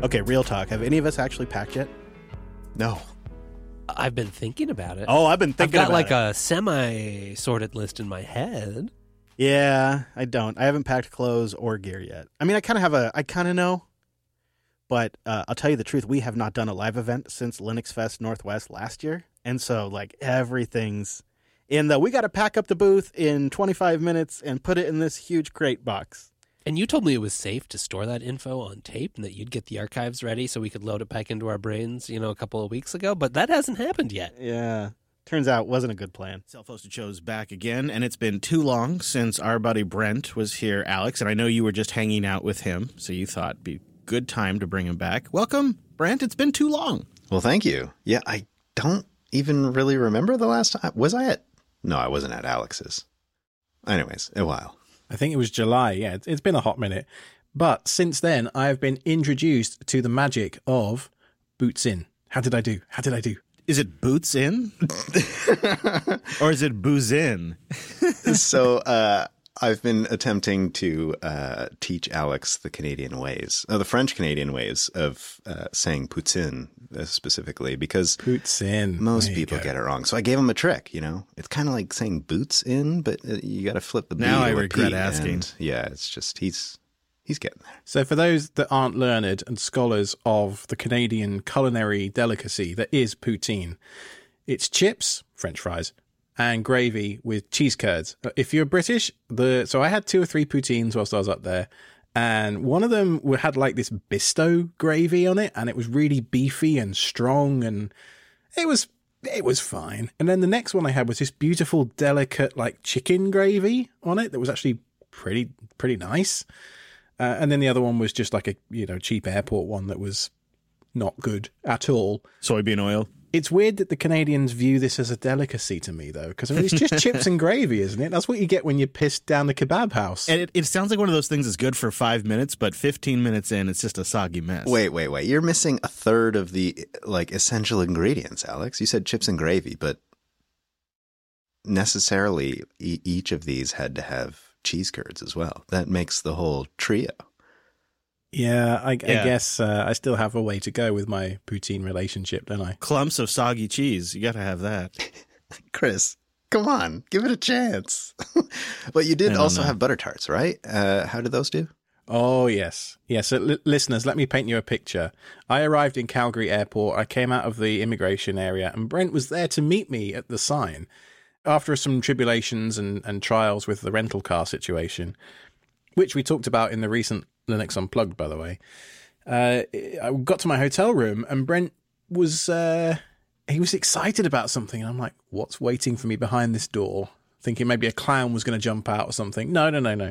Okay, real talk. Have any of us actually packed yet? No. I've been thinking about it. Oh, I've been thinking I've got about it. a semi-sorted list in my head. Yeah, I don't. I haven't packed clothes or gear yet. I mean, I kind of know. But I'll tell you the truth, we have not done a live event since Linux Fest Northwest last year. And so, everything's in we got to pack up the booth in 25 minutes and put it in this huge crate box. And you told me it was safe to store that info on tape and that you'd get the archives ready so we could load it back into our brains, a couple of weeks ago. But that hasn't happened yet. Yeah. Turns out it wasn't a good plan. Self-Hosted Show's back again, and it's been too long since our buddy Brent was here, Alex. And I know you were just hanging out with him, so you thought it'd be good time to bring him back. Welcome, Brent. It's been too long. Well, thank you. Yeah, I don't even really remember the last time. Was I at? No, I wasn't at Alex's. Anyways, a while. I think it was July. Yeah, it's been a hot minute. But since then, I've been introduced to the magic of Boots In. How did I do? Is it Boots In? Or is it Booze In? So, I've been attempting to teach Alex the Canadian ways, the French-Canadian ways of saying poutine specifically, because Poutine. most people get it wrong. So I gave him a trick, It's kind of like saying boots in, but you got to flip the B. Now I to a regret P, asking. and yeah, it's just he's getting there. So for those that aren't learned and scholars of the Canadian culinary delicacy that is poutine, it's chips, French fries, and gravy with cheese curds. If you're British, so I had 2 or 3 poutines whilst I was up there, and one of them had this Bisto gravy on it, and it was really beefy and strong, and it was fine. And then the next one I had was this beautiful, delicate chicken gravy on it that was actually pretty nice. And then the other one was just a cheap airport one that was not good at all. Soybean oil. It's weird that the Canadians view this as a delicacy to me, though, because it's just chips and gravy, isn't it? That's what you get when you're pissed down the kebab house. And it sounds like one of those things that's good for 5 minutes, but 15 minutes in, it's just a soggy mess. Wait. You're missing a third of the essential ingredients, Alex. You said chips and gravy, but necessarily each of these had to have cheese curds as well. That makes the whole trio. Yeah, I guess I still have a way to go with my poutine relationship, don't I? Clumps of soggy cheese. You got to have that. Chris, come on. Give it a chance. But you did also have butter tarts, right? How did those do? Oh, yes. Yes, so listeners, let me paint you a picture. I arrived in Calgary Airport. I came out of the immigration area, and Brent was there to meet me at the sign. After some tribulations and trials with the rental car situation, which we talked about in the recent Linux Unplugged, by the way, I got to my hotel room and Brent was he was excited about something. And I'm like, what's waiting for me behind this door? Thinking maybe a clown was going to jump out or something. No.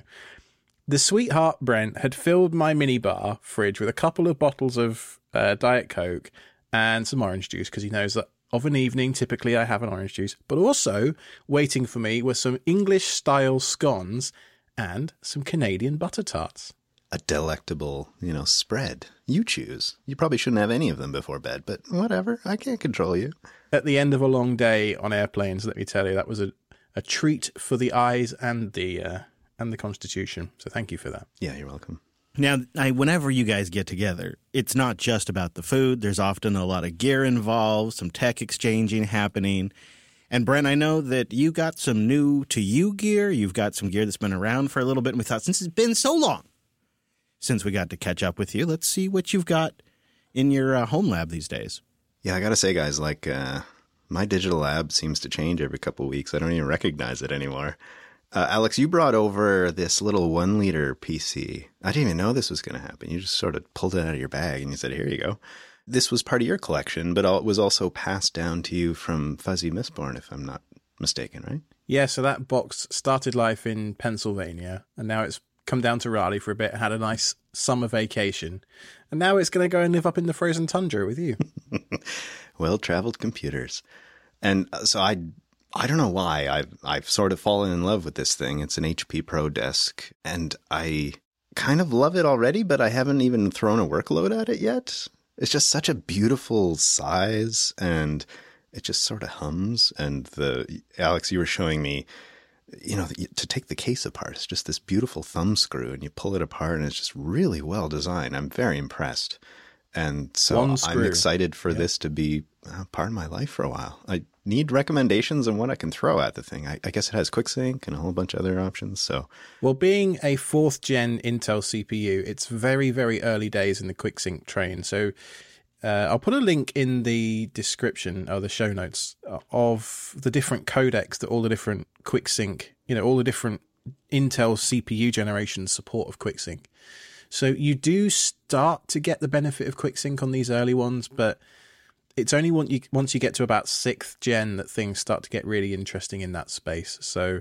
The sweetheart Brent had filled my minibar fridge with a couple of bottles of Diet Coke and some orange juice, because he knows that of an evening, typically I have an orange juice. But also waiting for me were some English-style scones and some Canadian butter tarts. A delectable, spread. You choose. You probably shouldn't have any of them before bed, but whatever. I can't control you. At the end of a long day on airplanes, let me tell you, that was a treat for the eyes and the constitution. So thank you for that. Yeah, you're welcome. Now, whenever you guys get together, it's not just about the food. There's often a lot of gear involved, some tech exchanging happening. And Brent, I know that you got some new to you gear. You've got some gear that's been around for a little bit. And we thought, since it's been so long since we got to catch up with you, let's see what you've got in your home lab these days. Yeah, I got to say, guys, my digital lab seems to change every couple of weeks. I don't even recognize it anymore. Alex, you brought over this little 1-liter PC. I didn't even know this was going to happen. You just sort of pulled it out of your bag and you said, here you go. This was part of your collection, but it was also passed down to you from Fuzzy Mistborn, if I'm not mistaken, right? Yeah, so that box started life in Pennsylvania, and now it's come down to Raleigh for a bit, had a nice summer vacation, and now it's going to go and live up in the frozen tundra with you. Well-traveled computers. And so I don't know why. I've sort of fallen in love with this thing. It's an HP Pro Desk, and I kind of love it already, but I haven't even thrown a workload at it yet. It's just such a beautiful size, and it just sort of hums. And Alex, you were showing me, to take the case apart, it's just this beautiful thumb screw, and you pull it apart, and it's just really well designed. I'm very impressed. And so One I'm screw. excited for this to be part of my life for a while. I need recommendations on what I can throw at the thing. I guess it has QuickSync and a whole bunch of other options. So, Well, being a 4th gen Intel CPU, it's very, very early days in the QuickSync train. So I'll put a link in the description or the show notes of the different codecs that all the different QuickSync, all the different Intel CPU generations support of QuickSync. So you do start to get the benefit of QuickSync on these early ones, but it's only once you get to about 6th gen that things start to get really interesting in that space. So,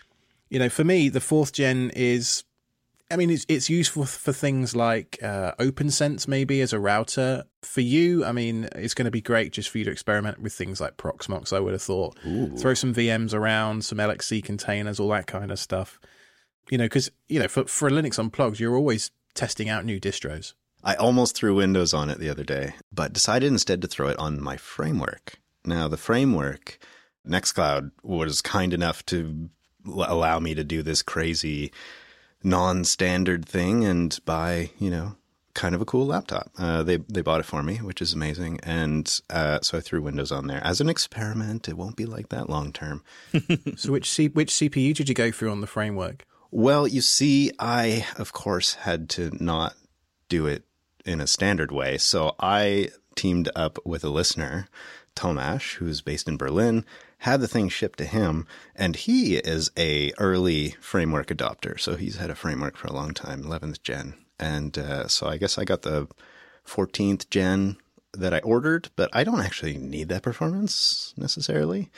for me, the 4th gen is, it's useful for things like OpenSense maybe as a router. For you, it's going to be great just for you to experiment with things like Proxmox, I would have thought. ooh. Throw some VMs around, some LXC containers, all that kind of stuff. Because, for Linux Unplugged, you're always testing out new distros. I almost threw Windows on it the other day, but decided instead to throw it on my framework. Now, the framework, Nextcloud was kind enough to allow me to do this crazy non-standard thing and buy, kind of a cool laptop. They bought it for me, which is amazing. And so I threw Windows on there as an experiment. It won't be like that long term. So which CPU did you go through on the framework? Well, you see, I, of course, had to not do it in a standard way. So I teamed up with a listener, Tomasz, who's based in Berlin, had the thing shipped to him, and he is a early framework adopter. So he's had a framework for a long time, 11th gen. And so I guess I got the 14th gen that I ordered, but I don't actually need that performance necessarily.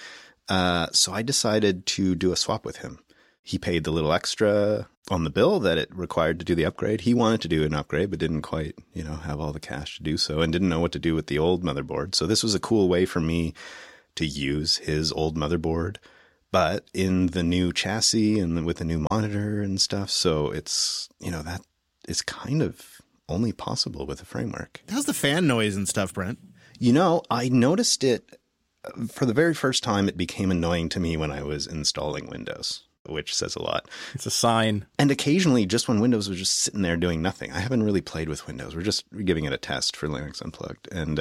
So I decided to do a swap with him. He paid the little extra on the bill that it required to do the upgrade. He wanted to do an upgrade, but didn't quite, have all the cash to do so and didn't know what to do with the old motherboard. So this was a cool way for me to use his old motherboard, but in the new chassis and with the new monitor and stuff. So it's, that is kind of only possible with a framework. How's the fan noise and stuff, Brent? I noticed it for the very first time. It became annoying to me when I was installing Windows, which says a lot. It's a sign. And occasionally, just when Windows was just sitting there doing nothing. I haven't really played with Windows. We're giving it a test for Linux Unplugged. And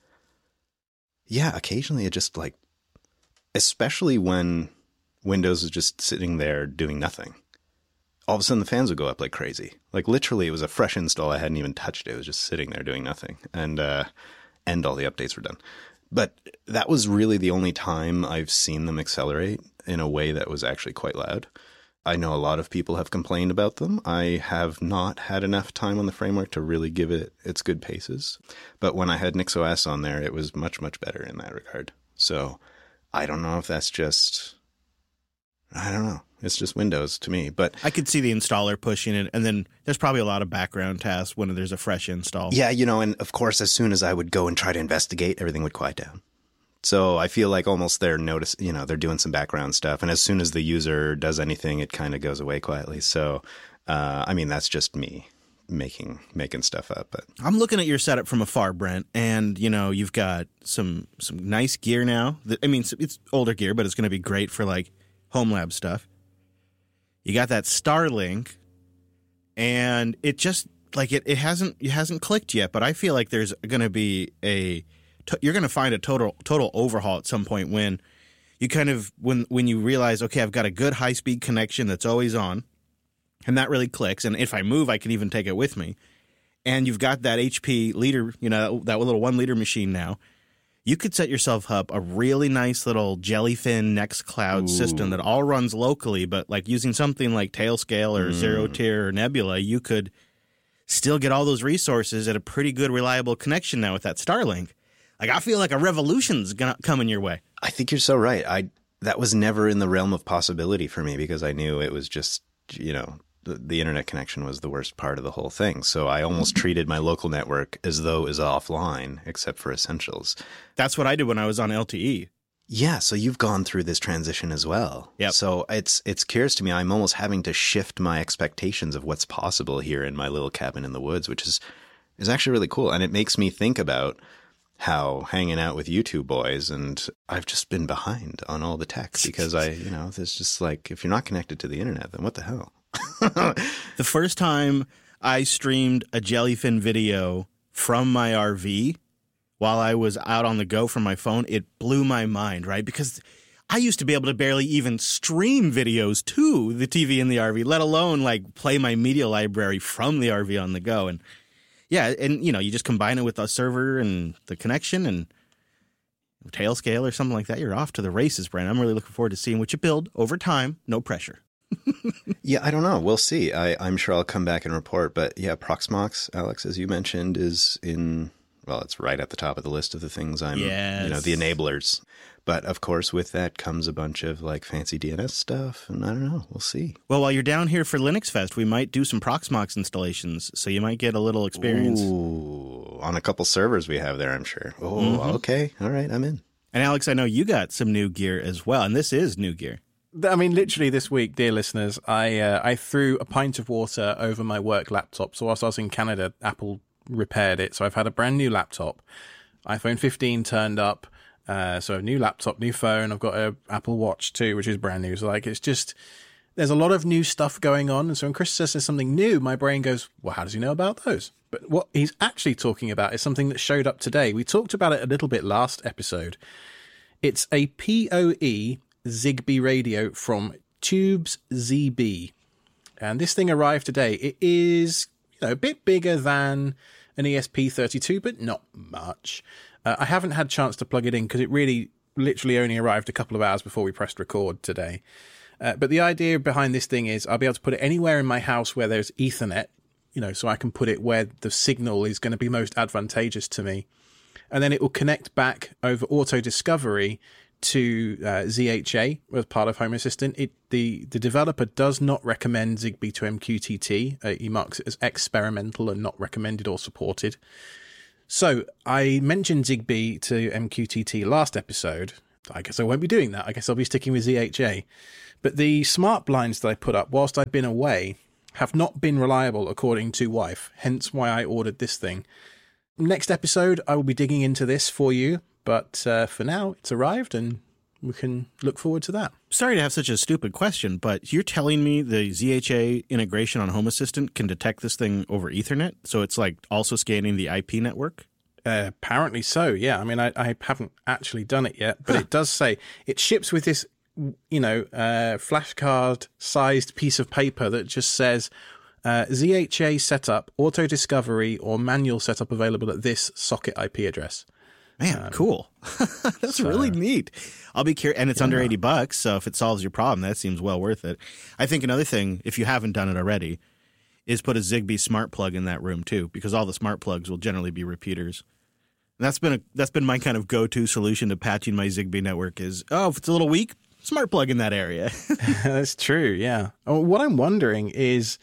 occasionally it just especially when Windows is just sitting there doing nothing. All of a sudden the fans would go up like crazy. Like literally it was a fresh install. I hadn't even touched it. It was just sitting there doing nothing. And all the updates were done. But that was really the only time I've seen them accelerate in a way that was actually quite loud. I know a lot of people have complained about them. I have not had enough time on the framework to really give it its good paces. But when I had NixOS on there, it was much, much better in that regard. So I don't know if that's just, I don't know. It's just Windows to me. But I could see the installer pushing it, and then there's probably a lot of background tasks when there's a fresh install. yeah, and of course, as soon as I would go and try to investigate, everything would quiet down. So I feel like almost they're they're doing some background stuff. And as soon as the user does anything, it kind of goes away quietly. So, that's just me making stuff up. But I'm looking at your setup from afar, Brent, and, you've got some nice gear now. It's older gear, but it's going to be great for, home lab stuff. You got that Starlink, and it just, it hasn't clicked yet, but I feel like there's going to be you're going to find a total overhaul at some point when you when you realize, okay, I've got a good high-speed connection that's always on, and that really clicks. And if I move, I can even take it with me. And you've got that HP liter, that little 1 liter machine now. You could set yourself up a really nice little Jellyfin Nextcloud system that all runs locally, but using something like Tailscale or Zero Tier or Nebula, you could still get all those resources at a pretty good, reliable connection now with that Starlink. I feel like a revolution's coming your way. I think you're so right. That was never in the realm of possibility for me because I knew it was just, the internet connection was the worst part of the whole thing. So I almost treated my local network as though it was offline, except for essentials. That's what I did when I was on LTE. Yeah, so you've gone through this transition as well. Yep. So it's curious to me. I'm almost having to shift my expectations of what's possible here in my little cabin in the woods, which is actually really cool. And it makes me think about how hanging out with you two boys, and I've just been behind on all the tech because there's just if you're not connected to the internet, then what the hell? The first time I streamed a Jellyfin video from my RV while I was out on the go from my phone, it blew my mind, right? Because I used to be able to barely even stream videos to the TV in the RV, let alone like play my media library from the RV on the go. And yeah, and you know, you just combine it with the server and the connection and Tailscale or something like that, you're off to the races, Brent. I'm really looking forward to seeing what you build over time. No pressure. Yeah, I don't know. We'll see. I'm sure I'll come back and report. But yeah, Proxmox, Alex, as you mentioned, is in, well, it's right at the top of the list of the things I'm, Yes. you know, the enablers. But of course, with that comes a bunch of like fancy DNS stuff. And I don't know. We'll see. Well, while you're down here for Linux Fest, we might do some Proxmox installations. So you might get a little experience. Ooh, on a couple servers we have there, I'm sure. Oh, okay. All right. I'm in. And Alex, I know you got some new gear as well. And this is new gear. I mean, literally this week, dear listeners, I threw a pint of water over my work laptop. So whilst I was in Canada, Apple repaired it. So I've had a brand new laptop. iPhone 15 turned up. So a new laptop, new phone. I've got an Apple Watch too, which is brand new. So like, it's just, there's a lot of new stuff going on. And so when Chris says there's something new, my brain goes, well, how does he know about those? But what he's actually talking about is something that showed up today. We talked about it a little bit last episode. It's a PoE Zigbee radio from Tubes ZB. And this thing arrived today. It is, you know, a bit bigger than an ESP32, but not much. I haven't had a chance to plug it in because it really literally only arrived a couple of hours before we pressed record today. But the idea behind this thing is I'll be able to put it anywhere in my house where there's Ethernet, you know, so I can put it where the signal is going to be most advantageous to me. And then it will connect back over auto discovery to ZHA as part of Home Assistant. The developer does not recommend Zigbee to MQTT. He marks it as experimental and not recommended or supported. So I mentioned Zigbee to MQTT last episode. I guess I won't be doing that. I guess I'll be sticking with ZHA. But the smart blinds that I put up whilst I've been away have not been reliable according to wife, hence why I ordered this thing. Next episode, I will be digging into this for you, but for now, it's arrived and we can look forward to that. Sorry to have such a stupid question, but you're telling me the ZHA integration on Home Assistant can detect this thing over Ethernet? So it's like also scanning the IP network? Apparently so, yeah. I mean, I haven't actually done it yet, but it does say it ships with this, you know, flashcard-sized piece of paper that just says ZHA setup, auto discovery, or manual setup available at this socket IP address. Man, cool. That's really neat. I'll be curious. And it's under $80, so if it solves your problem, that seems well worth it. I think another thing, if you haven't done it already, is put a Zigbee smart plug in that room too, because all the smart plugs will generally be repeaters. And that's been my kind of go-to solution to patching my Zigbee network is, if it's a little weak, smart plug in that area. That's true, yeah. What I'm wondering is,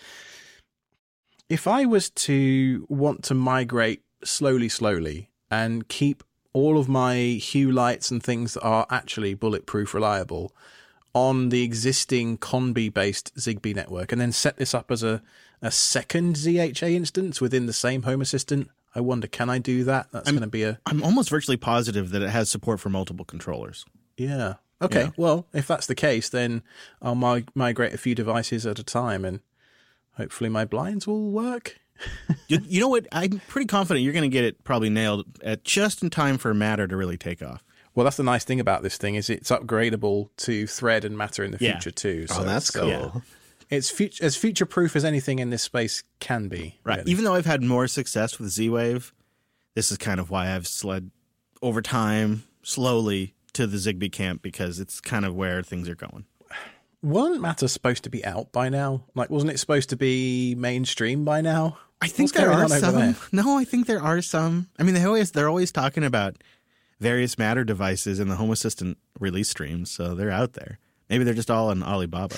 if I was to want to migrate slowly and keep all of my Hue lights and things that are actually bulletproof reliable on the existing Conbi-based Zigbee network, and then set this up as a second ZHA instance within the same Home Assistant, I wonder, can I do that? That's going to be I'm almost virtually positive that it has support for multiple controllers. Yeah. Okay, yeah. Well, if that's the case, then I'll migrate a few devices at a time, and hopefully my blinds will work. You know what? I'm pretty confident you're going to get it probably nailed at just in time for Matter to really take off. Well, that's the nice thing about this thing is it's upgradable to Thread and Matter in the future too. So that's cool. Yeah. It's as future-proof as anything in this space can be. Right. Really. Even though I've had more success with Z-Wave, this is kind of why I've slid over time slowly to the Zigbee camp, because it's kind of where things are going. Wasn't Matter supposed to be out by now? Like, wasn't it supposed to be mainstream by now? I think there are some. No, I think there are some. I mean, they're always talking about various Matter devices in the Home Assistant release streams, so they're out there. Maybe they're just all on Alibaba.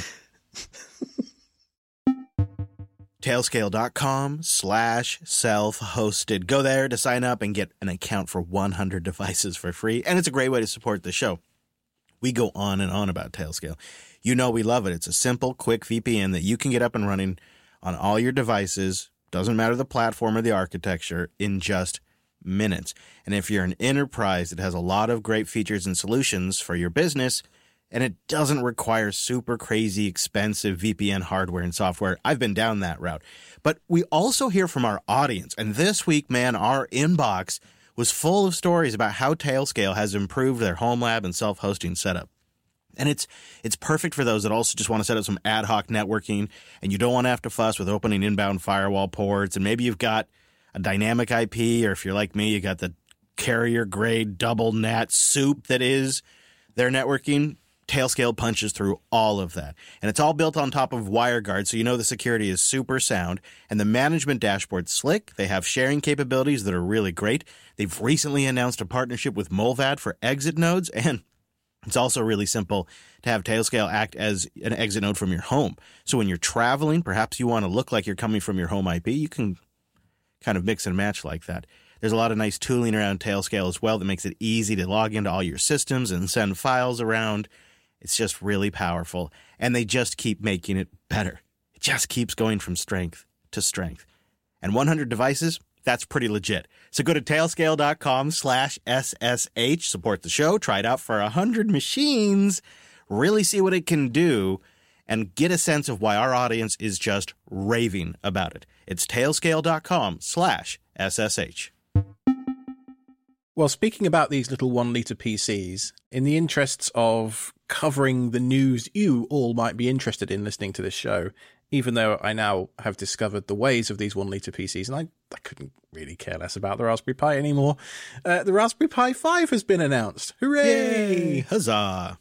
Tailscale.com/self-hosted. Go there to sign up and get an account for 100 devices for free. And it's a great way to support the show. We go on and on about Tailscale. You know we love it. It's a simple, quick VPN that you can get up and running on all your devices. Doesn't matter the platform or the architecture, in just minutes. And if you're an enterprise that has a lot of great features and solutions for your business, and it doesn't require super crazy expensive VPN hardware and software. I've been down that route. But we also hear from our audience, and this week, man, our inbox was full of stories about how Tailscale has improved their home lab and self-hosting setup. And it's perfect for those that also just want to set up some ad hoc networking, and you don't want to have to fuss with opening inbound firewall ports, and maybe you've got a dynamic IP, or if you're like me, you got the carrier-grade double NAT soup that is their networking. Tailscale punches through all of that. And it's all built on top of WireGuard, so you know the security is super sound. And the management dashboard's slick. They have sharing capabilities that are really great. They've recently announced a partnership with Mullvad for exit nodes, and it's also really simple to have Tailscale act as an exit node from your home. So when you're traveling, perhaps you want to look like you're coming from your home IP, you can kind of mix and match like that. There's a lot of nice tooling around Tailscale as well that makes it easy to log into all your systems and send files around. It's just really powerful, and they just keep making it better. It just keeps going from strength to strength. And 100 devices, that's pretty legit. So go to tailscale.com/SSH, support the show, try it out for 100 machines, really see what it can do, and get a sense of why our audience is just raving about it. It's tailscale.com/SSH. Well, speaking about these little 1 litre PCs, in the interests of covering the news you all might be interested in listening to this show, even though I now have discovered the ways of these 1 litre PCs, and I couldn't really care less about the Raspberry Pi anymore, the Raspberry Pi 5 has been announced. Hooray! Yay! Huzzah!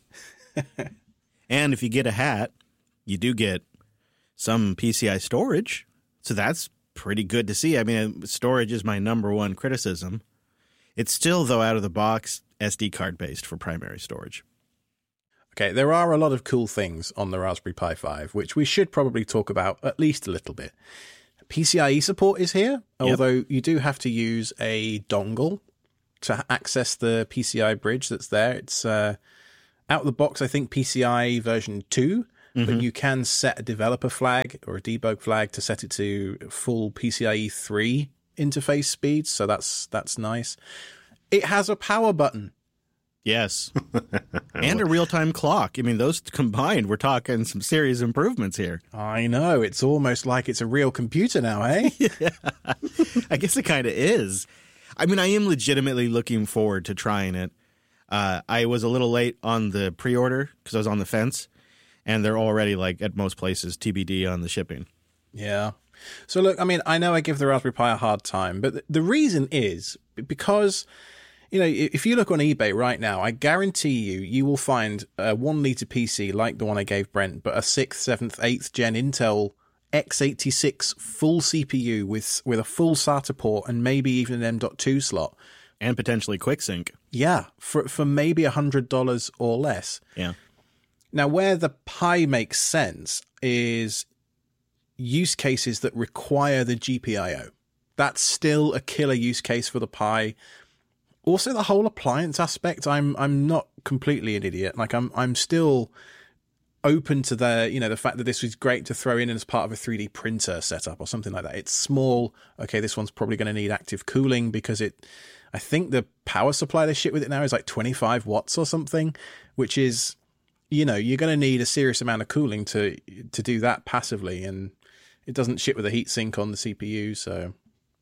And if you get a hat, you do get some PCI storage, so that's pretty good to see. I mean, storage is my number one criticism. It's still, though, out of the box, SD card based for primary storage. Okay, there are a lot of cool things on the Raspberry Pi 5, which we should probably talk about at least a little bit. PCIe support is here, although you do have to use a dongle to access the PCI bridge that's there. It's out of the box, I think, PCI version 2, but you can set a developer flag or a debug flag to set it to full PCIe 3 interface speeds, so that's nice. It has a power button. Yes. And a real-time clock. I mean, those combined, we're talking some serious improvements here. I know. It's almost like it's a real computer now, eh? Yeah. I guess it kind of is. I mean, I am legitimately looking forward to trying it. I was a little late on the pre-order because I was on the fence, and they're already, like, at most places, TBD on the shipping. Yeah. So, look, I mean, I know I give the Raspberry Pi a hard time, but the reason is because, you know, if you look on eBay right now, I guarantee you will find a 1 litre PC like the one I gave Brent, but a 6th, 7th, 8th gen Intel x86 full CPU with a full SATA port and maybe even an M.2 slot. And potentially QuickSync. Yeah, for maybe $100 or less. Yeah. Now, where the Pi makes sense is use cases that require the GPIO. That's still a killer use case for the Pi. Also, the whole appliance aspect, I'm not completely an idiot. Like I'm still open to the fact that this was great to throw in as part of a 3D printer setup or something like that. It's small. Okay, this one's probably going to need active cooling because I think the power supply they ship with it now is like 25 watts or something, which is, you're going to need a serious amount of cooling to do that passively, and it doesn't ship with a heatsink on the CPU, so.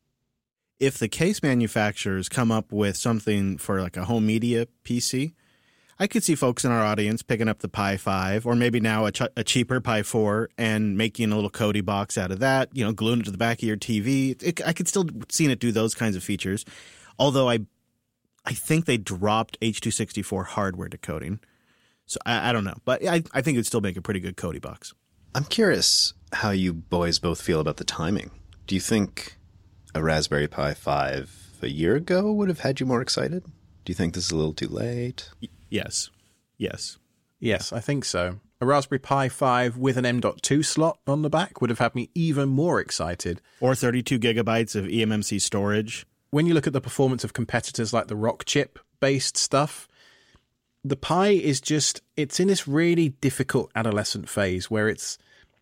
If the case manufacturers come up with something for like a home media PC, I could see folks in our audience picking up the Pi 5 or maybe now a cheaper Pi 4 and making a little Kodi box out of that, gluing it to the back of your TV. I could still see it do those kinds of features, although I think they dropped H.264 hardware decoding. So I don't know, but I think it would still make a pretty good Kodi box. I'm curious how you boys both feel about the timing. Do you think a Raspberry Pi 5 a year ago would have had you more excited? Do you think this is a little too late? Yes. Yes, I think so. A Raspberry Pi 5 with an M.2 slot on the back would have had me even more excited. Or 32 gigabytes of eMMC storage. When you look at the performance of competitors like the Rockchip-based stuff, the Pi is it's in this really difficult adolescent phase where it's,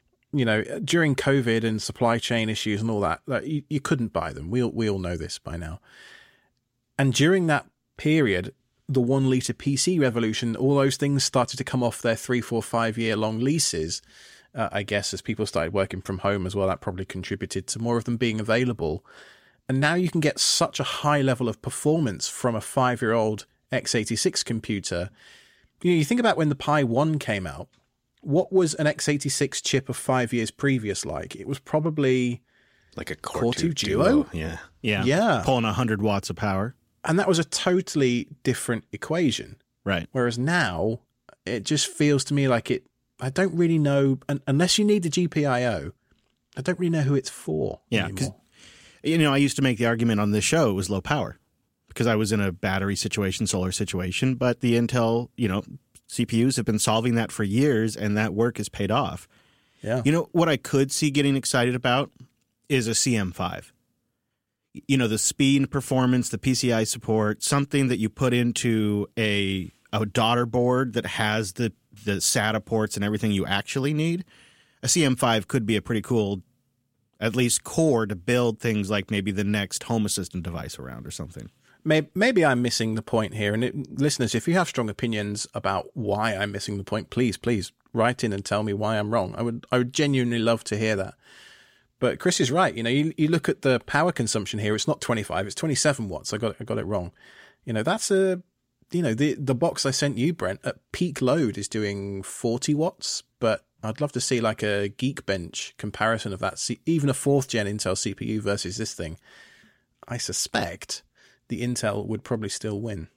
during COVID and supply chain issues and all that, you couldn't buy them. We all know this by now. And during that period, the 1 litre PC revolution, all those things started to come off their 3, 4, 5 year long leases. I guess as people started working from home as well, that probably contributed to more of them being available. And now you can get such a high level of performance from a 5-year-old x86 computer. You think about when the Pi 1 came out, what was an x86 chip of 5 years previous like? It was probably like a Core 2 Duo? Yeah. Pulling 100 watts of power. And that was a totally different equation. Right. Whereas now, it just feels to me like I don't really know, unless you need the GPIO, I don't really know who it's for anymore. I used to make the argument on this show it was low power because I was in a battery situation, solar situation, but the Intel, CPUs have been solving that for years and that work has paid off. Yeah. What I could see getting excited about is a CM5. The speed and performance, the PCI support, something that you put into a daughter board that has the SATA ports and everything you actually need. A CM5 could be a pretty cool, at least core to build things like maybe the next Home Assistant device around or something. Maybe I'm missing the point here. And listeners, if you have strong opinions about why I'm missing the point, please write in and tell me why I'm wrong. I would genuinely love to hear that. But Chris is right. You look at the power consumption here. It's not 25. It's 27 watts. I got it wrong. That's the box I sent you, Brent, at peak load is doing 40 watts. But I'd love to see like a Geekbench comparison of that. Even a 4th gen Intel CPU versus this thing. I suspect the Intel would probably still win.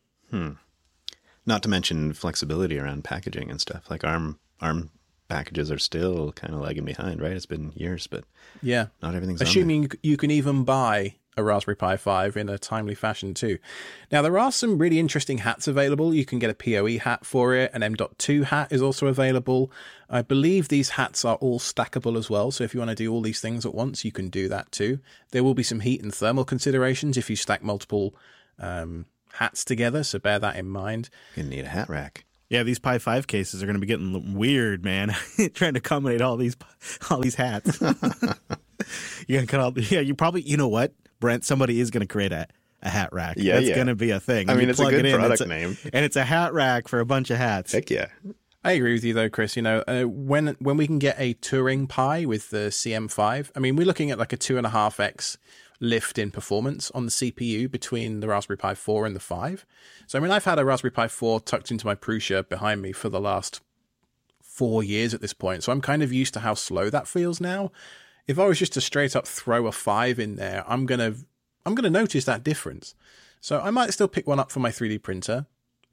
Not to mention flexibility around packaging and stuff. Like ARM packages are still kind of lagging behind, right? It's been years, but yeah, not everything's assuming you can even buy a Raspberry Pi 5 in a timely fashion too. Now, there are some really interesting hats available. You can get a PoE hat for it. An M.2 hat is also available. I believe these hats are all stackable as well. So if you want to do all these things at once, you can do that too. There will be some heat and thermal considerations if you stack multiple hats together. So bear that in mind. You need a hat rack. Yeah, these Pi 5 cases are going to be getting weird, man. Trying to accommodate all these hats. You're going to cut all. Yeah, you probably. You know what, Brent? Somebody is going to create a hat rack. Yeah, that's going to be a thing. I mean, it's a good product name, and it's a hat rack for a bunch of hats. Heck yeah. I agree with you though, Chris. When we can get a Turing Pi with the CM5, I mean, we're looking at like a 2.5x lift in performance on the CPU between the Raspberry Pi 4 and the 5. So, I mean, I've had a Raspberry Pi 4 tucked into my Prusa behind me for the last 4 years at this point. So I'm kind of used to how slow that feels now. If I was just to straight up throw a 5 in there, I'm gonna notice that difference. So I might still pick one up for my 3D printer,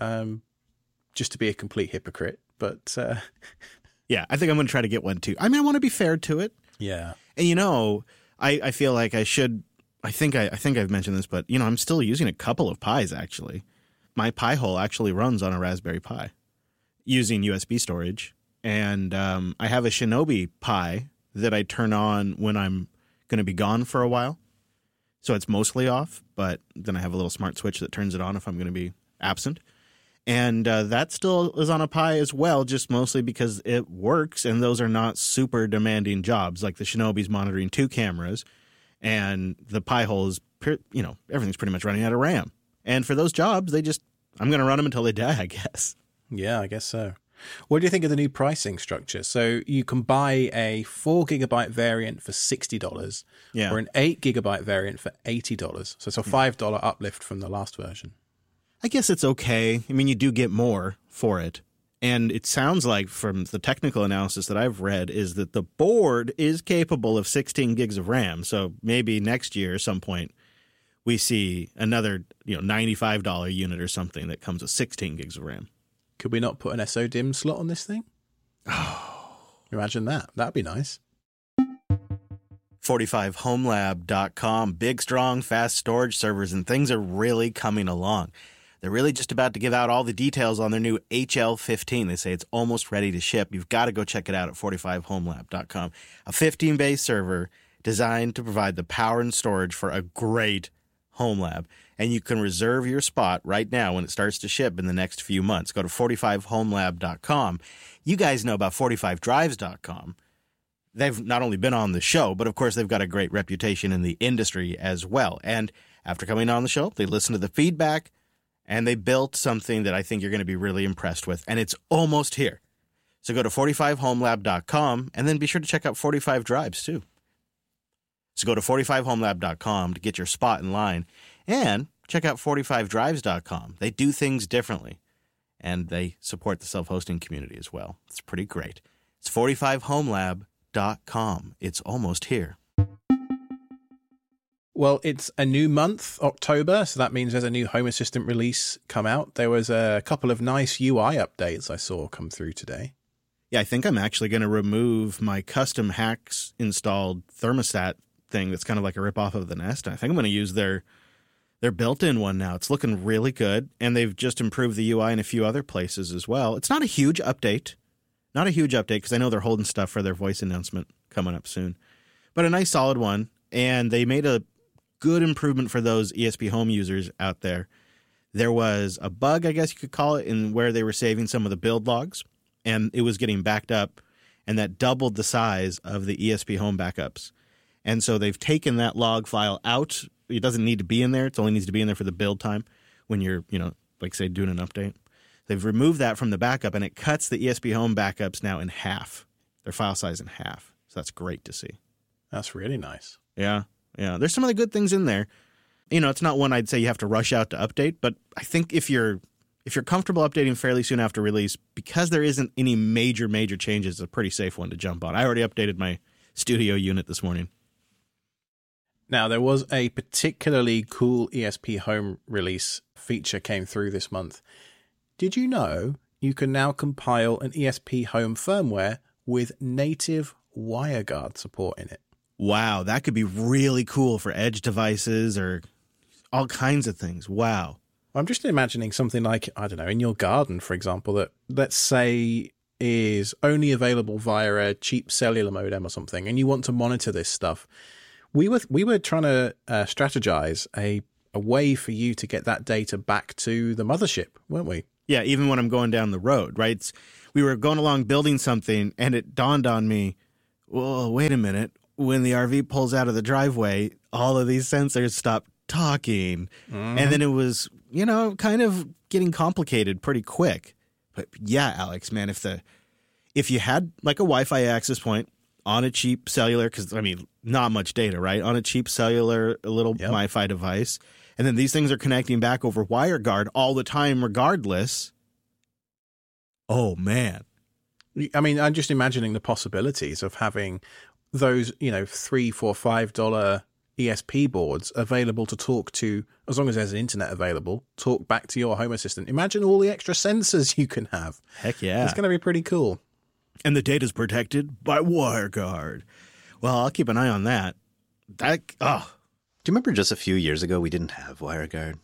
just to be a complete hypocrite. But yeah, I think I'm going to try to get one too. I mean, I want to be fair to it. Yeah, and I feel like I should. I think I've mentioned this, but I'm still using a couple of Pis actually. My Pi hole actually runs on a Raspberry Pi using USB storage, and I have a Shinobi Pi that I turn on when I'm going to be gone for a while. So it's mostly off, but then I have a little smart switch that turns it on if I'm going to be absent. And that still is on a Pi as well, just mostly because it works, and those are not super demanding jobs. Like the Shinobi's monitoring 2 cameras, and the Pi hole is, everything's pretty much running out of RAM. And for those jobs, I'm going to run them until they die, I guess. Yeah, I guess so. What do you think of the new pricing structure? So you can buy a 4 gigabyte variant for $60, or an 8 gigabyte variant for $80. So it's a $5 uplift from the last version. I guess it's okay. I mean, you do get more for it. And it sounds like from the technical analysis that I've read is that the board is capable of 16 gigs of RAM. So maybe next year at some point we see another $95 unit or something that comes with 16 gigs of RAM. Could we not put an SODIMM slot on this thing? Oh, imagine that. That'd be nice. 45homelab.com. Big, strong, fast storage servers, and things are really coming along. They're really just about to give out all the details on their new HL15. They say it's almost ready to ship. You've got to go check it out at 45homelab.com. A 15-bay server designed to provide the power and storage for a great home lab. And you can reserve your spot right now when it starts to ship in the next few months. Go to 45homelab.com. You guys know about 45drives.com. They've not only been on the show, but of course they've got a great reputation in the industry as well. And after coming on the show, they listen to the feedback, And they built something that I think you're going to be really impressed with, and it's almost here. So go to 45homelab.com, and then be sure to check out 45 Drives, too. So go to 45homelab.com to get your spot in line, and check out 45drives.com. They do things differently, and they support the self-hosting community as well. It's pretty great. It's 45homelab.com. It's almost here. Well, it's a new month, October, so that means there's a new Home Assistant release come out. There was a couple of nice UI updates I saw come through today. Yeah, I think I'm actually going to remove my custom Hacks installed thermostat thing that's kind of like a ripoff of the Nest. I think I'm going to use their built-in one now. It's looking really good, and they've just improved the UI in a few other places as well. It's not a huge update. Not a huge update because I know they're holding stuff for their voice announcement coming up soon. But a nice solid one, and they made a good improvement for those ESP Home users out there. There was a bug, I guess you could call it, in where they were saving some of the build logs, and it was getting backed up, and that doubled the size of the ESP Home backups. And so they've taken that log file out. It doesn't need to be in there. It only needs to be in there for the build time when you're, like say, doing an update. They've removed that from the backup, and it cuts the ESP Home backups now in half, their file size in half. So that's great to see. That's really nice. Yeah. Yeah, there's some of the good things in there. It's not one I'd say you have to rush out to update, but I think if you're comfortable updating fairly soon after release, because there isn't any major changes, it's a pretty safe one to jump on. I already updated my studio unit this morning. Now, there was a particularly cool ESP Home release feature came through this month. Did you know you can now compile an ESP Home firmware with native WireGuard support in it? Wow, that could be really cool for edge devices or all kinds of things. Wow. I'm just imagining something like, I don't know, in your garden, for example, that let's say is only available via a cheap cellular modem or something, and you want to monitor this stuff. We were trying to strategize a way for you to get that data back to the mothership, weren't we? Yeah, even when I'm going down the road, right? We were going along building something, and it dawned on me, well, wait a minute. When the RV pulls out of the driveway, all of these sensors stop talking. Mm-hmm. And then it was, kind of getting complicated pretty quick. But yeah, Alex, man, if you had like a Wi-Fi access point on a cheap cellular, because, not much data, right? On a cheap cellular, a little Wi-Fi device. And then these things are connecting back over WireGuard all the time regardless. Oh, man. I'm just imagining the possibilities of having those, $3, $4, $5 ESP boards available to talk to, as long as there's an internet available, talk back to your Home Assistant. Imagine all the extra sensors you can have. Heck yeah. It's going to be pretty cool. And the data's protected by WireGuard. Well, I'll keep an eye on that. Do you remember just a few years ago we didn't have WireGuard?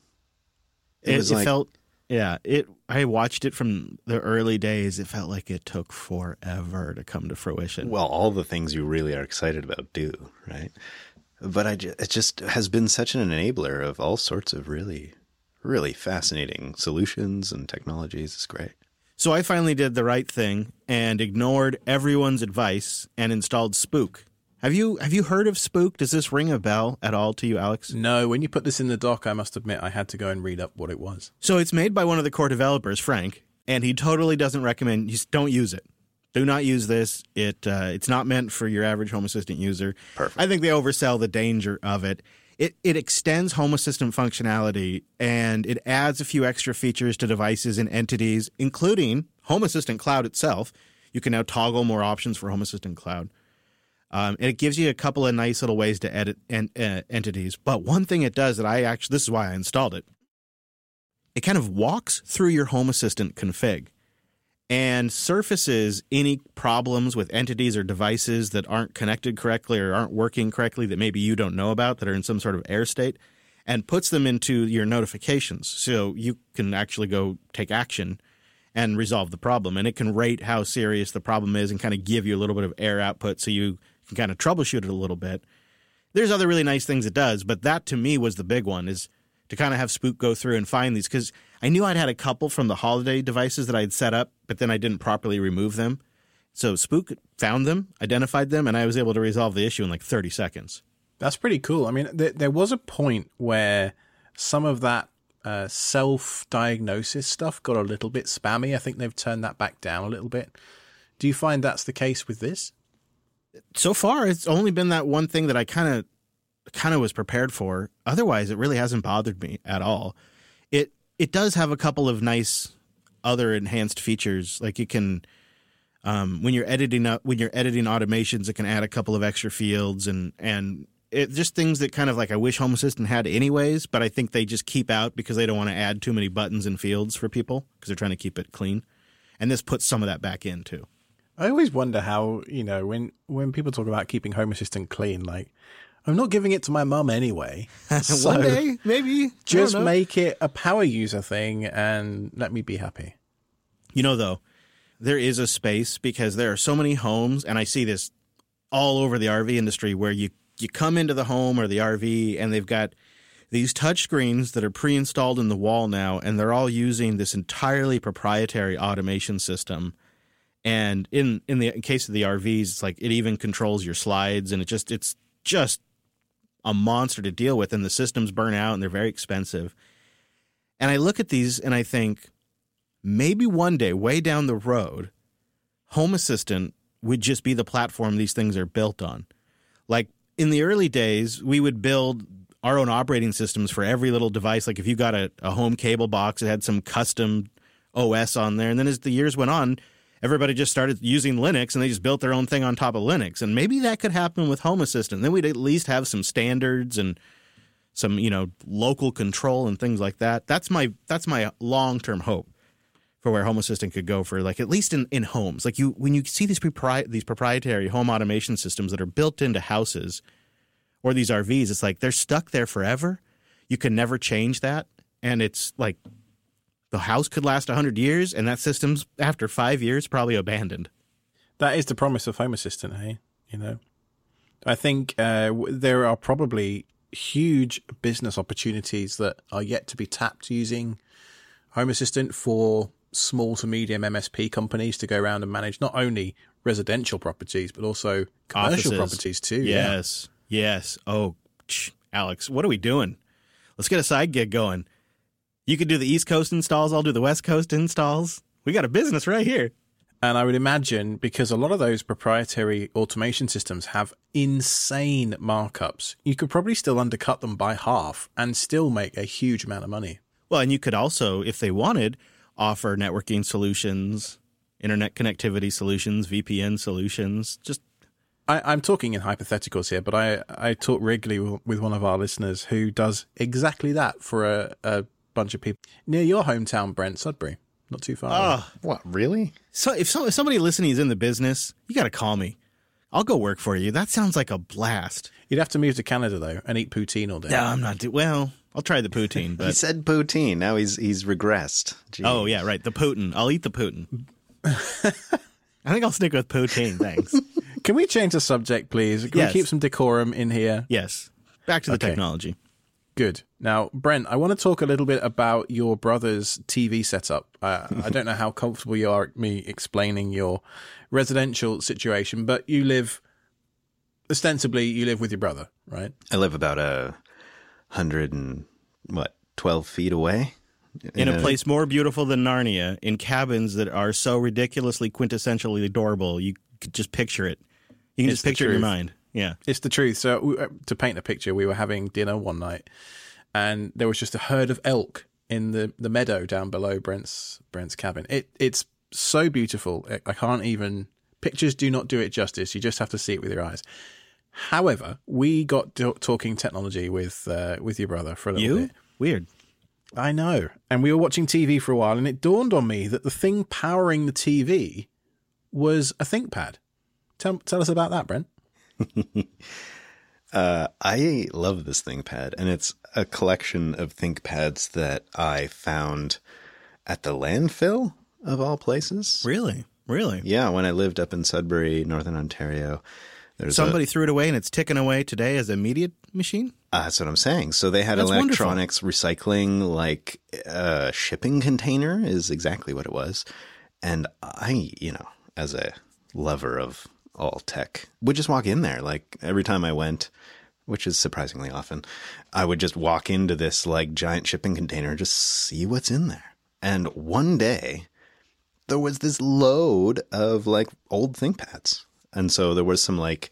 I watched it from the early days. It felt like it took forever to come to fruition. Well, all the things you really are excited about do, right? But it just has been such an enabler of all sorts of really, really fascinating solutions and technologies. It's great. So I finally did the right thing and ignored everyone's advice and installed Spook. Have you heard of Spook? Does this ring a bell at all to you, Alex? No, when you put this in the doc, I must admit I had to go and read up what it was. So it's made by one of the core developers, Frank, and he totally doesn't recommend, don't use it. Do not use this. It's not meant for your average Home Assistant user. Perfect. I think they oversell the danger of it. It extends Home Assistant functionality, and it adds a few extra features to devices and entities, including Home Assistant Cloud itself. You can now toggle more options for Home Assistant Cloud. And it gives you a couple of nice little ways to edit entities. But one thing it does that this is why I installed it. It kind of walks through your Home Assistant config and surfaces any problems with entities or devices that aren't connected correctly or aren't working correctly that maybe you don't know about, that are in some sort of error state, and puts them into your notifications. So you can actually go take action and resolve the problem. And it can rate how serious the problem is and kind of give you a little bit of error output so you can kind of troubleshoot it a little bit. There's other really nice things it does, but that to me was the big one, is to kind of have Spook go through and find these, because I knew I'd had a couple from the holiday devices that I'd set up, but then I didn't properly remove them. So Spook found them, identified them, and I was able to resolve the issue in like 30 seconds. That's pretty cool. I mean, there was a point where some of that self-diagnosis stuff got a little bit spammy. I think they've turned that back down a little bit. Do you find that's the case with this? So far, it's only been that one thing that I kind of was prepared for. Otherwise, it really hasn't bothered me at all. It does have a couple of nice other enhanced features, like you can when you're editing automations, it can add a couple of extra fields and it just things that kind of like I wish Home Assistant had anyways, but I think they just keep out because they don't want to add too many buttons and fields for people because they're trying to keep it clean. And this puts some of that back in too. I always wonder how, when people talk about keeping Home Assistant clean, like, I'm not giving it to my mum anyway. So one day, maybe. Just make it a power user thing and let me be happy. Though, there is a space because there are so many homes, and I see this all over the RV industry, where you come into the home or the RV and they've got these touch screens that are pre-installed in the wall now, and they're all using this entirely proprietary automation system. And in case of the RVs, it's like it even controls your slides, and it's just a monster to deal with, and the systems burn out and they're very expensive. And I look at these and I think maybe one day, way down the road, Home Assistant would just be the platform these things are built on. Like in the early days, we would build our own operating systems for every little device. Like if you got a home cable box, it had some custom OS on there. And then as the years went on, everybody just started using Linux and they just built their own thing on top of Linux. And maybe that could happen with Home Assistant. Then we'd at least have some standards and some, local control and things like that. That's my long-term hope for where Home Assistant could go for, like, at least in homes. Like when you see these proprietary home automation systems that are built into houses or these RVs, it's like they're stuck there forever. You can never change that. And it's like the house could last 100 years, and that system's, after 5 years, probably abandoned. That is the promise of Home Assistant, hey? I think there are probably huge business opportunities that are yet to be tapped using Home Assistant for small to medium MSP companies to go around and manage not only residential properties, but also commercial properties too. Yes. Yeah. Yes. Oh, Alex, what are we doing? Let's get a side gig going. You could do the East Coast installs. I'll do the West Coast installs. We got a business right here. And I would imagine, because a lot of those proprietary automation systems have insane markups, you could probably still undercut them by half and still make a huge amount of money. Well, and you could also, if they wanted, offer networking solutions, internet connectivity solutions, VPN solutions. I'm talking in hypotheticals here, but I talk regularly with one of our listeners who does exactly that for a bunch of people near your hometown, Brent, Sudbury. Not too far. Oh, what, really? So if somebody listening is in the business, you got to call me. I'll go work for you. That sounds like a blast. You'd have to move to Canada, though, and eat poutine all day. No, I'm not. Well, I'll try the poutine. But he said poutine. Now he's regressed. Jeez. Oh, yeah, right. The Putin. I'll eat the Putin. I think I'll stick with poutine. Thanks. Can we change the subject, please? Can we keep some decorum in here? Yes. Back to the technology. Good. Now, Brent, I want to talk a little bit about your brother's TV setup. I don't know how comfortable you are at me explaining your residential situation, but you live with your brother, right? I live about 12 feet away. In a place more beautiful than Narnia, in cabins that are so ridiculously quintessentially adorable, you could just picture it. You can just picture it in your mind. Yeah. It's the truth. So to paint a picture, we were having dinner one night and there was just a herd of elk in the meadow down below Brent's cabin. It's so beautiful. I can't even, pictures do not do it justice. You just have to see it with your eyes. However, we got talking technology with your brother for a little bit. Weird. I know. And we were watching TV for a while and it dawned on me that the thing powering the TV was a ThinkPad. Tell us about that, Brent. I love this ThinkPad, and it's a collection of ThinkPads that I found at the landfill, of all places. Really? Yeah, when I lived up in Sudbury, Northern Ontario. Somebody threw it away, and it's ticking away today as a media machine? That's what I'm saying. So they had electronics recycling, like a shipping container is exactly what it was. And I, as a lover of all tech, would just walk in there. Like every time I went, which is surprisingly often, I would just walk into this like giant shipping container and just see what's in there. And one day there was this load of like old ThinkPads. And so there was some like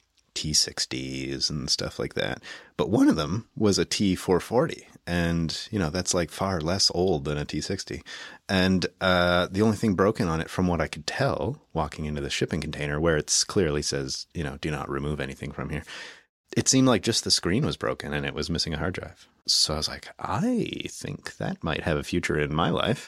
T60s and stuff like that. But one of them was a T440. And, you know, that's like far less old than a T60. And the only thing broken on it, from what I could tell, walking into the shipping container where it clearly says, you know, do not remove anything from here, it seemed like just the screen was broken and it was missing a hard drive. So I was like, I think that might have a future in my life.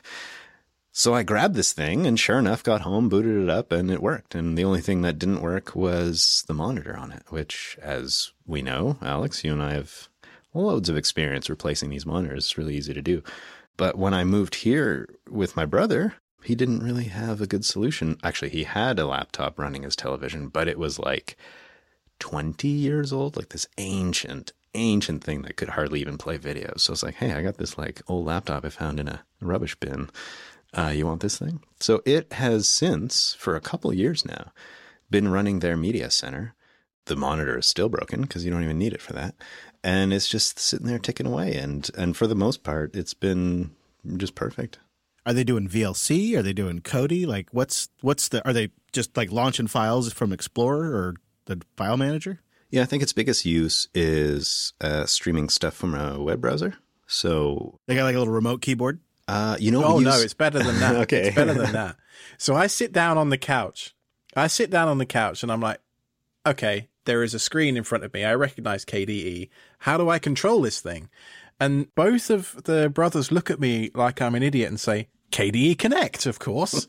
So I grabbed this thing and sure enough got home, booted it up, and it worked. And the only thing that didn't work was the monitor on it, which, as we know, Alex, you and I have loads of experience replacing these monitors. It's really easy to do. But when I moved here with my brother, he didn't really have a good solution. Actually, he had a laptop running his television, but it was like 20 years old, like this ancient thing that could hardly even play videos. So it's like, hey, I got this like old laptop I found in a rubbish bin. You want this thing? So it has since, for a couple of years now, been running their media center. The monitor is still broken because you don't even need it for that. And it's just sitting there ticking away. And for the most part, it's been just perfect. Are they doing VLC? Are they doing Kodi? Like are they just like launching files from Explorer or the file manager? Yeah, I think its biggest use is streaming stuff from a web browser. So they got like a little remote keyboard? No, it's better than that. Okay. It's better than that. So I sit down on the couch. And I'm like, okay, there is a screen in front of me. I recognize KDE. How do I control this thing? And both of the brothers look at me like I'm an idiot and say, KDE Connect, of course.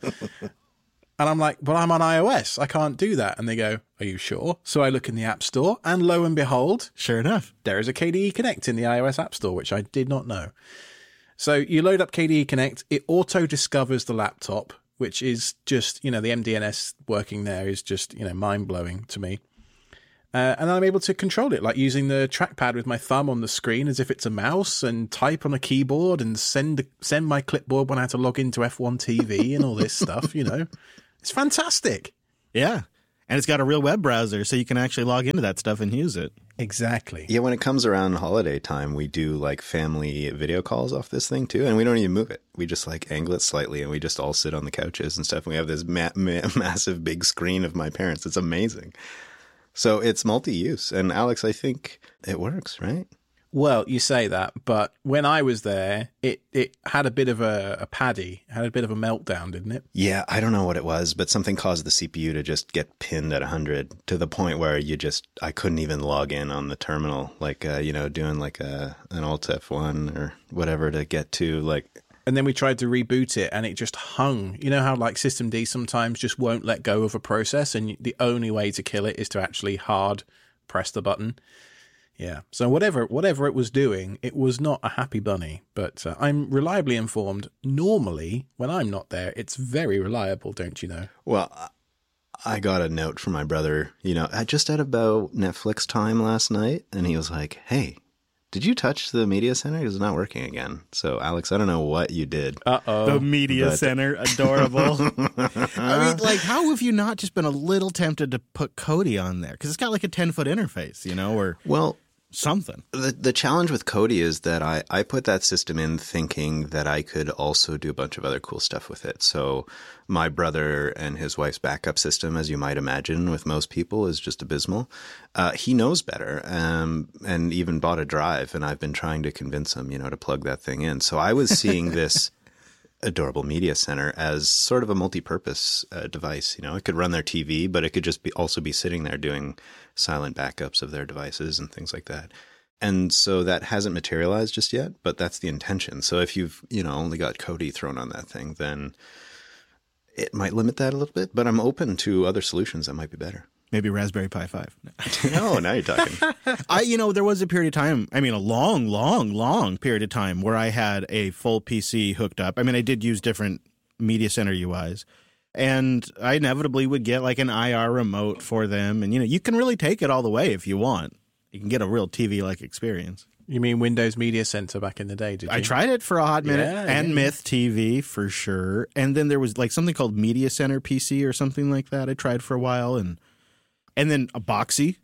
And I'm like, but I'm on iOS. I can't do that. And they go, are you sure? So I look in the App Store, and lo and behold, sure enough, there is a KDE Connect in the iOS App Store, which I did not know. So you load up KDE Connect, it auto-discovers the laptop, which is just, the MDNS working there is just, mind-blowing to me. And then I'm able to control it, like using the trackpad with my thumb on the screen as if it's a mouse, and type on a keyboard and send my clipboard when I had to log into F1 TV and all this stuff, It's fantastic. Yeah. And it's got a real web browser, so you can actually log into that stuff and use it. Exactly. Yeah, when it comes around holiday time, we do like family video calls off this thing too, and we don't even move it. We just like angle it slightly, and we just all sit on the couches and stuff. And we have this massive big screen of my parents. It's amazing. So it's multi-use. And Alex, I think it works, right? Well, you say that, but when I was there, it had a bit of a paddy, had a bit of a meltdown, didn't it? Yeah, I don't know what it was, but something caused the CPU to just get pinned at 100 to the point where I couldn't even log in on the terminal, like, doing like an Alt F1 or whatever to get to like. And then we tried to reboot it and it just hung. You know how like Systemd sometimes just won't let go of a process, and the only way to kill it is to actually hard press the button. Yeah. So whatever it was doing, it was not a happy bunny. But I'm reliably informed. Normally, when I'm not there, it's very reliable, don't you know? Well, I got a note from my brother, just at about Netflix time last night, and he was like, hey, did you touch the media center? It's not working again. So, Alex, I don't know what you did. Uh-oh. The media center, adorable. I mean, like, how have you not just been a little tempted to put Kodi on there? Because it's got like a 10-foot interface, or something. The challenge with Kodi is that I put that system in thinking that I could also do a bunch of other cool stuff with it. So my brother and his wife's backup system, as you might imagine with most people, is just abysmal. He knows better and even bought a drive, and I've been trying to convince him, to plug that thing in. So I was seeing this adorable media center as sort of a multi-purpose device. It could run their TV, but it could just also be sitting there doing silent backups of their devices and things like that. And so that hasn't materialized just yet, but that's the intention. So if you've, only got Kodi thrown on that thing, then it might limit that a little bit, but I'm open to other solutions that might be better. Maybe Raspberry Pi 5. Oh, now you're talking. There was a period of time, a long, long, long period of time where I had a full PC hooked up. I did use different media center UIs, and I inevitably would get like an IR remote for them. And, you can really take it all the way if you want. You can get a real TV-like experience. You mean Windows Media Center back in the day, did you? I tried it for a hot minute, and Myth TV for sure. And then there was like something called Media Center PC or something like that I tried for a while, and then a Boxy.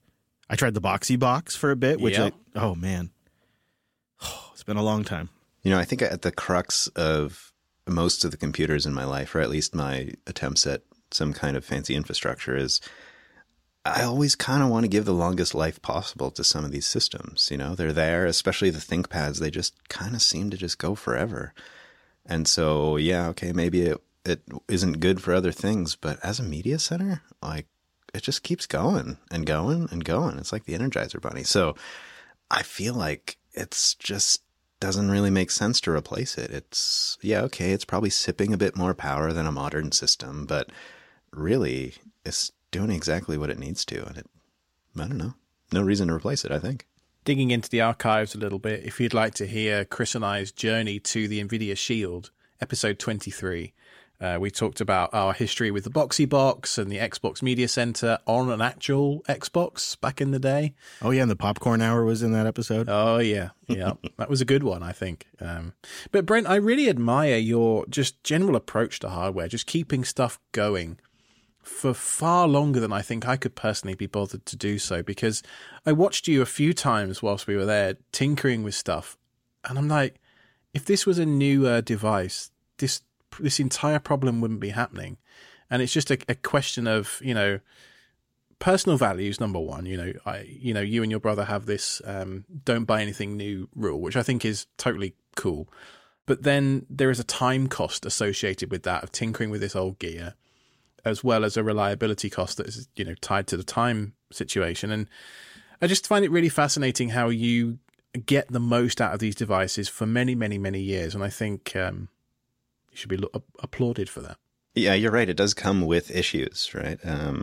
I tried the Boxy Box for a bit, which Yep. oh man, it's been a long time. You know, I think at the crux of most of the computers in my life, or at least my attempts at some kind of fancy infrastructure, is I always kind of want to give the longest life possible to some of these systems. You know, they're there, especially the ThinkPads. They just kind of seem to just go forever. And so, yeah, okay, maybe it isn't good for other things, but as a media center, like, it just keeps going and going and going. It's like the Energizer Bunny. So I feel like it's just doesn't really make sense to replace it. It's, yeah, okay, it's probably sipping a bit more power than a modern system, but really it's doing exactly what it needs to. And I don't know, no reason to replace it, I think. Digging into the archives a little bit, if you'd like to hear Chris and I's journey to the NVIDIA Shield, episode 23, we talked about our history with the Boxy Box and the Xbox Media Center on an actual Xbox back in the day. Oh yeah, and the Popcorn Hour was in that episode. Oh, yeah. Yeah. That was a good one, I think. But Brent, I really admire your just general approach to hardware, just keeping stuff going for far longer than I think I could personally be bothered to do so, because I watched you a few times whilst we were there tinkering with stuff. And I'm like, if this was a newer device, this entire problem wouldn't be happening. And it's just a question of, you know, personal values, number one. You know, you and your brother have this don't buy anything new rule, which I think is totally cool. But then there is a time cost associated with that of tinkering with this old gear, as well as a reliability cost that is, you know, tied to the time situation. And I just find it really fascinating how you get the most out of these devices for many, many, many years. And I think you should be applauded for that. Yeah, you're right. It does come with issues, right?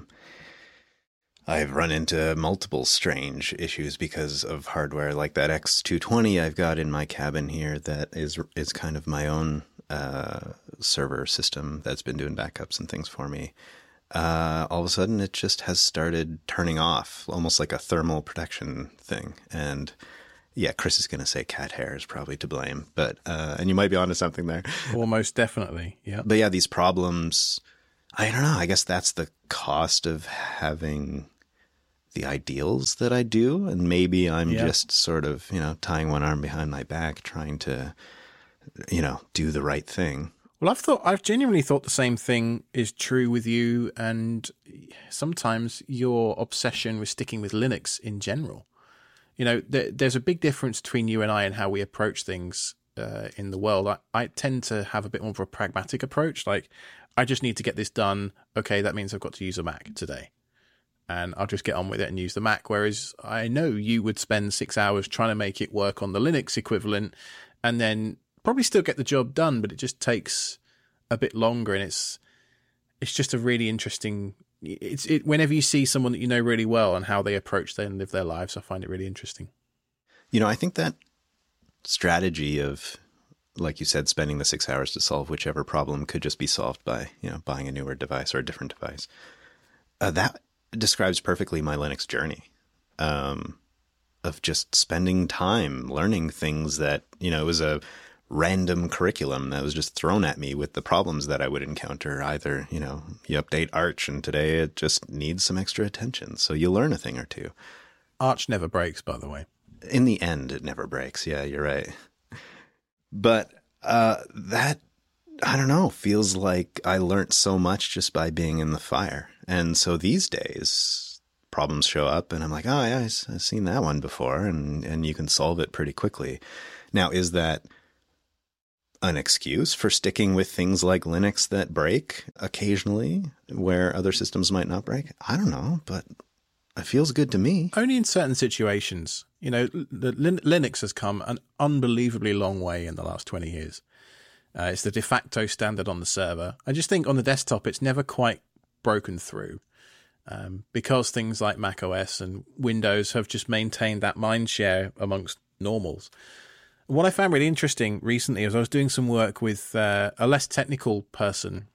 I've run into multiple strange issues because of hardware like that X220 I've got in my cabin here that is kind of my own server system that's been doing backups and things for me. All of a sudden, it just has started turning off, almost like a thermal protection thing. And yeah, Chris is going to say cat hair is probably to blame, but and you might be onto something there. Almost definitely, yeah. But yeah, these problems, I don't know. I guess that's the cost of having the ideals that I do, and maybe I'm just sort of, you know, tying one arm behind my back, trying to, you know, do the right thing. Well, I've genuinely thought the same thing is true with you, and sometimes your obsession with sticking with Linux in general. You know, there's a big difference between you and I and how we approach things in the world. I tend to have a bit more of a pragmatic approach. Like, I just need to get this done. Okay, that means I've got to use a Mac today. And I'll just get on with it and use the Mac. Whereas I know you would spend 6 hours trying to make it work on the Linux equivalent and then probably still get the job done, but it just takes a bit longer. And it's just a really interesting... whenever you see someone that you know really well and how they approach and live their lives, I find it really interesting. You know, I think that strategy of, like you said, spending the 6 hours to solve whichever problem could just be solved by, you know, buying a newer device or a different device. That describes perfectly my Linux journey, of just spending time learning things that, you know, it was a random curriculum that was just thrown at me with the problems that I would encounter. Either, you know, you update Arch and today it just needs some extra attention. So you learn a thing or two. Arch never breaks, by the way. In the end, it never breaks. Yeah, you're right. But that, I don't know, feels like I learned so much just by being in the fire. And so these days, problems show up and I'm like, oh, yeah, I've seen that one before, and you can solve it pretty quickly. Now, is that an excuse for sticking with things like Linux that break occasionally where other systems might not break? I don't know, but it feels good to me. Only in certain situations. You know, Linux has come an unbelievably long way in the last 20 years. It's the de facto standard on the server. I just think on the desktop, it's never quite broken through because things like Mac OS and Windows have just maintained that mind share amongst normals. What I found really interesting recently is I was doing some work with a less technical person,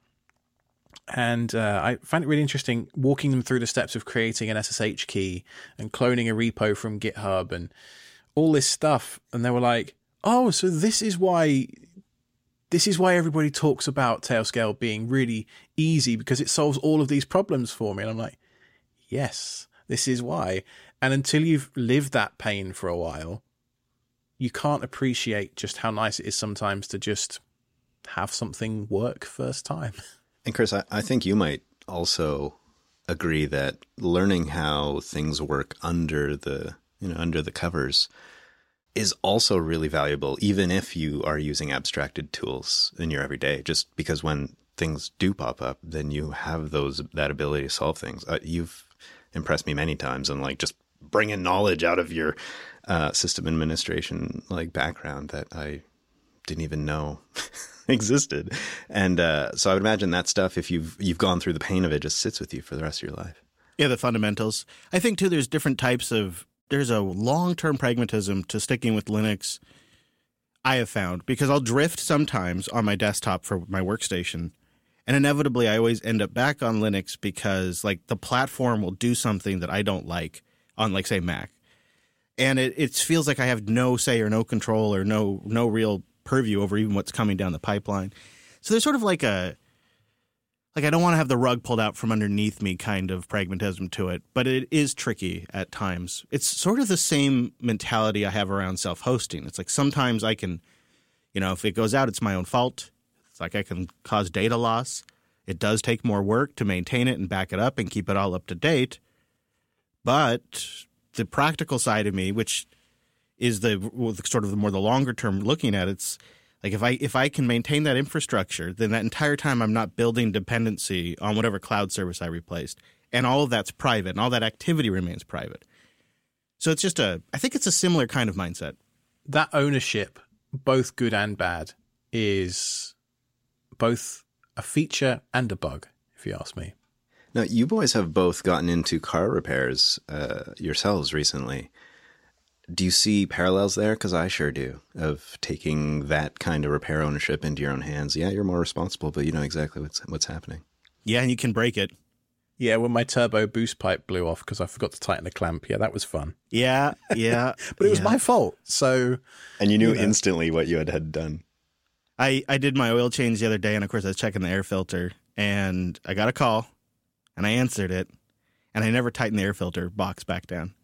and I found it really interesting walking them through the steps of creating an SSH key and cloning a repo from GitHub and all this stuff. And they were like, oh, so this is why everybody talks about Tailscale being really easy, because it solves all of these problems for me. And I'm like, yes, this is why. And until you've lived that pain for a while, you can't appreciate just how nice it is sometimes to just have something work first time. And Chris, I think you might also agree that learning how things work under the covers is also really valuable, even if you are using abstracted tools in your everyday, just because when things do pop up, then you have that ability to solve things. You've impressed me many times on like just bringing knowledge out of your system administration like background that I didn't even know existed. And so I would imagine that stuff, if you've gone through the pain of it, just sits with you for the rest of your life. Yeah, the fundamentals. I think, too, there's different types of – there's a long-term pragmatism to sticking with Linux, I have found, because I'll drift sometimes on my desktop for my workstation, and inevitably I always end up back on Linux because, like, the platform will do something that I don't like on, like, say, Mac. And it feels like I have no say or no control or no real purview over even what's coming down the pipeline. So there's sort of like I don't want to have the rug pulled out from underneath me kind of pragmatism to it, but it is tricky at times. It's sort of the same mentality I have around self-hosting. It's like sometimes I can, if it goes out, it's my own fault. It's like I can cause data loss. It does take more work to maintain it and back it up and keep it all up to date. But the practical side of me, which is the more the longer term looking at it, it's like if I can maintain that infrastructure, then that entire time I'm not building dependency on whatever cloud service I replaced. And all of that's private and all that activity remains private. So it's just I think it's a similar kind of mindset. That ownership, both good and bad, is both a feature and a bug, if you ask me. Now, you boys have both gotten into car repairs yourselves recently. Do you see parallels there? Because I sure do, of taking that kind of repair ownership into your own hands. Yeah, you're more responsible, but you know exactly what's happening. Yeah, and you can break it. Yeah, when my turbo boost pipe blew off because I forgot to tighten the clamp. Yeah, that was fun. Yeah. But it was my fault. So, and you knew instantly what you had done. I did my oil change the other day, and of course I was checking the air filter, and I got a call, and I answered it, and I never tightened the air filter box back down.